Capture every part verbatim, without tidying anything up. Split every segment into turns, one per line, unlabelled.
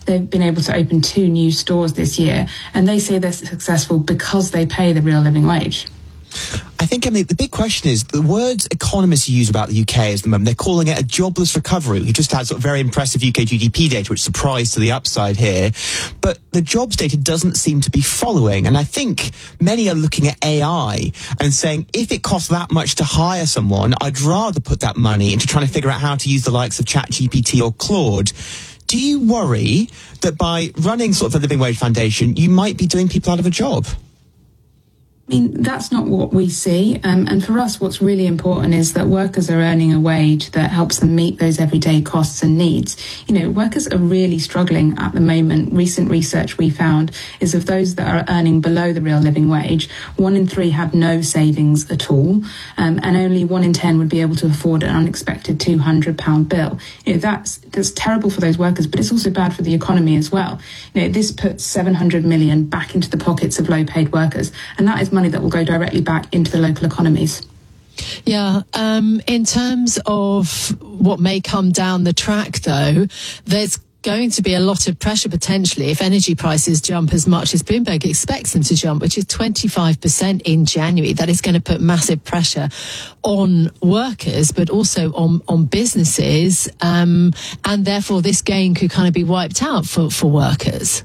they've been able to open two new stores this year, and they say they're successful because they pay the real living wage.
I think, I mean, the big question is the words economists use about the U K at the moment. They're calling it a jobless recovery. We just had sort of very impressive U K G D P data, which surprised to the upside here. But the jobs data doesn't seem to be following. And I think many are looking at A I and saying, if it costs that much to hire someone, I'd rather put that money into trying to figure out how to use the likes of ChatGPT or Claude. Do you worry that by running sort of a living wage foundation, you might be doing people out of a job?
I mean, that's not what we see. Um, and for us, what's really important is that workers are earning a wage that helps them meet those everyday costs and needs. You know, workers are really struggling at the moment. Recent research we found is of those that are earning below the real living wage, one in three have no savings at all. Um, and only one in ten would be able to afford an unexpected two hundred pounds bill. You know, that's, that's terrible for those workers, but it's also bad for the economy as well. You know, this puts seven hundred million back into the pockets of low paid workers. And that is money that will go directly back into the local economies.
Yeah, um, in terms of what may come down the track, though, there's going to be a lot of pressure potentially if energy prices jump as much as Bloomberg expects them to jump, which is twenty-five percent in January. That is going to put massive pressure on workers, but also on, on businesses. Um, and therefore, this gain could kind of be wiped out for, for workers.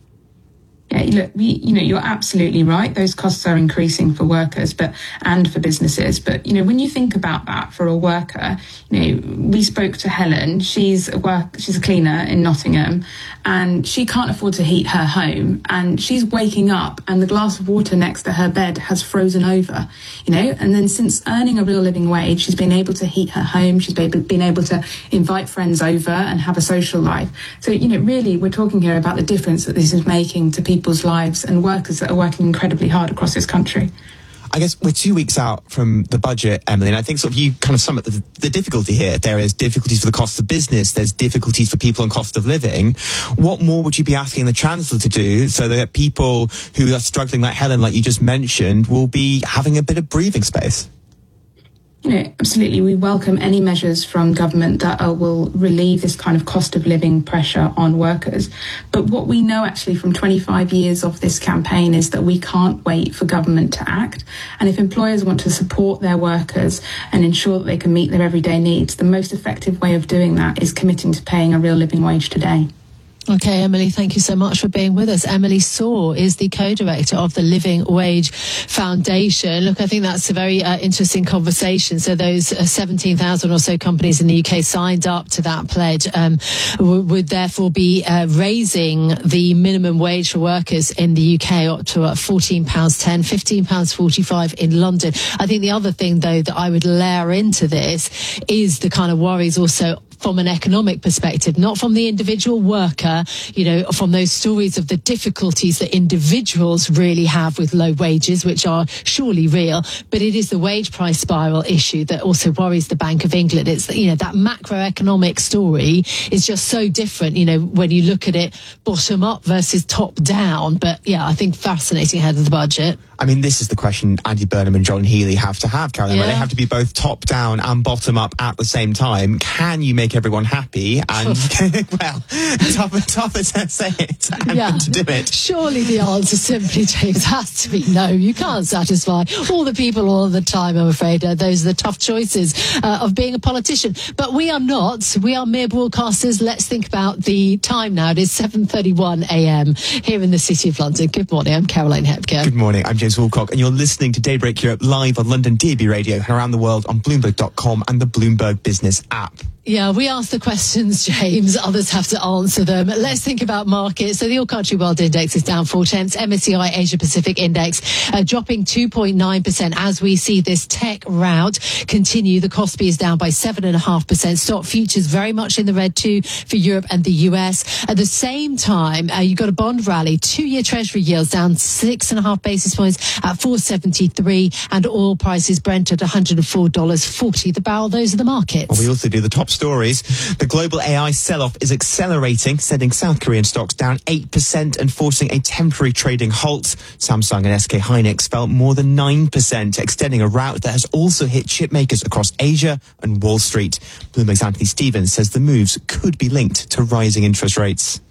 Yeah, look, we, you know, you're absolutely right. Those costs are increasing for workers, but and for businesses. But you know, when you think about that for a worker, you know, we spoke to Helen. She's a work, she's a cleaner in Nottingham, and she can't afford to heat her home. And she's waking up, and the glass of water next to her bed has frozen over. You know, and then since earning a real living wage, she's been able to heat her home. She's been able to invite friends over and have a social life. So you know, really, we're talking here about the difference that this is making to people. People's lives and workers that are working incredibly hard across this country.
I guess we're two weeks out from the budget, Emily, and I think sort of you kind of sum up the, the difficulty here. There is difficulties for the cost of business. There's difficulties for people on cost of living. What more would you be asking the Chancellor to do so that people who are struggling like Helen, like you just mentioned, will be having a bit of breathing space?
You know, absolutely. We welcome any measures from government that uh, will relieve this kind of cost of living pressure on workers. But what we know actually from twenty-five years of this campaign is that we can't wait for government to act. And if employers want to support their workers and ensure that they can meet their everyday needs, the most effective way of doing that is committing to paying a real living wage today.
Okay, Emily, thank you so much for being with us. Emily Saw is the co-director of the Living Wage Foundation. Look, I think that's a very uh, interesting conversation. So those uh, seventeen thousand or so companies in the U K signed up to that pledge um, w- would therefore be uh, raising the minimum wage for workers in the U K up to uh, fourteen pounds ten, fifteen pounds forty-five in London. I think the other thing, though, that I would layer into this is the kind of worries also from an economic perspective, not from the individual worker, you know, from those stories of the difficulties that individuals really have with low wages, which are surely real, but it is the wage price spiral issue that also worries the Bank of England. It's, you know, that macroeconomic story is just so different, you know, when you look at it bottom up versus top down. But yeah, I think fascinating ahead of the budget.
I mean, this is the question Andy Burnham and John Healey have to have, Caroline. Yeah. Right? They have to be both top down and bottom up at the same time. Can you make everyone happy? And, well, tougher, tougher to say it and
yeah.
to do it.
Surely the answer simply, James, has to be no. You can't satisfy all the people all the time, I'm afraid. Uh, those are the tough choices uh, of being a politician. But we are not. We are mere broadcasters. Let's think about the time now. It is seven thirty-one a.m. here in the City of London. Good morning. I'm Caroline Hepker.
Good morning. I'm James Woolcock, and you're listening to Daybreak Europe live on London D A B Radio and around the world on Bloomberg dot com and the Bloomberg Business app.
Yeah, we ask the questions, James. Others have to answer them. Let's think about markets. So the All Country World Index is down four tenths. M S C I Asia Pacific Index uh, dropping two point nine percent as we see this tech rout continue. The Kospi is down by seven point five percent. Stock futures very much in the red too for Europe and the U S. At the same time, uh, you've got a bond rally. Two-year Treasury yields down six and a half basis points at four seventy-three, and oil prices Brent at one hundred four dollars forty the barrel. Those are the markets.
Well, we also do the top stories. The global A I sell-off is accelerating, sending South Korean stocks down eight percent and forcing a temporary trading halt. Samsung and S K Hynix fell more than nine percent, extending a rout that has also hit chip makers across Asia and Wall Street. Bloomberg's Anthony Stevens says the moves could be linked to rising interest rates.